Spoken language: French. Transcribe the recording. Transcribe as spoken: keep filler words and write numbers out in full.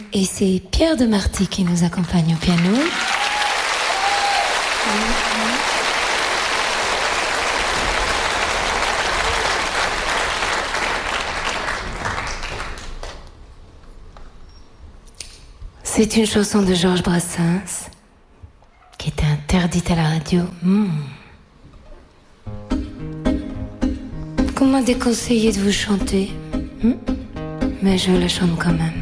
et c'est Pierre de Marty qui nous accompagne au piano. C'est une chanson de Georges Brassens qui était interdite à la radio. Mmh. On m'a déconseillé de vous chanter, mmh. mais je la chante quand même.